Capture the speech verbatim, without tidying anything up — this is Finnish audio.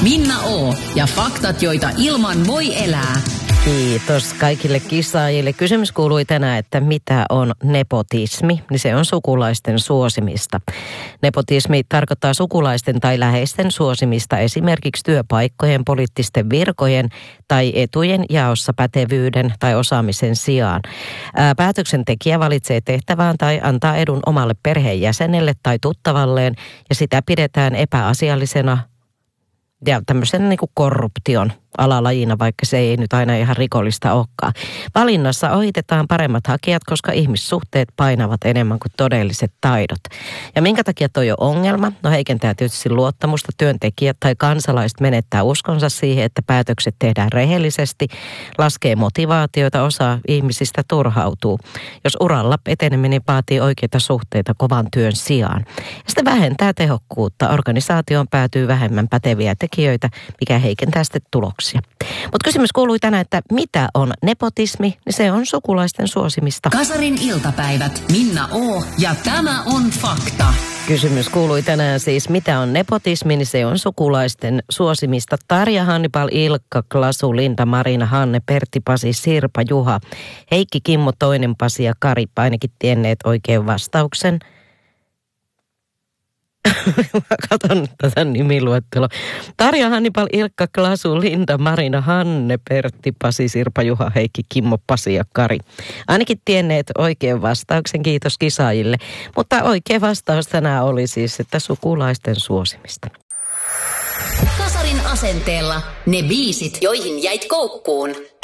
Minna O. ja faktat, joita ilman voi elää. Kiitos kaikille kisaajille. Kysymys kuului tänään, että mitä on nepotismi? Niin se on sukulaisten suosimista. Nepotismi tarkoittaa sukulaisten tai läheisten suosimista esimerkiksi työpaikkojen, poliittisten virkojen tai etujen jaossa pätevyyden tai osaamisen sijaan. Ää, päätöksentekijä valitsee tehtävään tai antaa edun omalle perheenjäsenelle tai tuttavalleen ja sitä pidetään epäasiallisena ja tämmöisen niin kuin korruption alalajina, vaikka se ei nyt aina ihan rikollista olekaan. Valinnassa ohitetaan paremmat hakijat, koska ihmissuhteet painavat enemmän kuin todelliset taidot. Ja minkä takia toi on ongelma? No heikentää tietysti luottamusta. Työntekijät tai kansalaiset menettää uskonsa siihen, että päätökset tehdään rehellisesti, laskee motivaatioita, osa ihmisistä turhautuu. Jos uralla eteneminen vaatii oikeita suhteita kovan työn sijaan. Ja sitten vähentää tehokkuutta. Organisaatioon päätyy vähemmän päteviä tekijöitä, mikä heikentää sitten tuloksia. Mutta kysymys kuului tänään, että mitä on nepotismi, niin se on sukulaisten suosimista. Kasarin iltapäivät, Minna O. ja tämä on fakta. Kysymys kuului tänään siis, mitä on nepotismi, niin se on sukulaisten suosimista. Tarja, Hannibal, Ilkka, Klasu, Linda, Marina, Hanne, Pertti, Pasi, Sirpa, Juha, Heikki, Kimmo, toinen Pasi ja Kari, ainakin tienneet oikein vastauksen. Mä katson tätä nimiluettelua. Tarja, Hannibal, Ilkka, Klasu, Linda, Marina, Hanne, Pertti, Pasi, Sirpa, Juha, Heikki, Kimmo, Pasi ja Kari. Ainakin tienneet oikein vastauksen, kiitos kisaajille. Mutta oikea vastaus tänään oli siis, että sukulaisten suosimista. Kasarin asenteella ne biisit, joihin jäit koukkuun.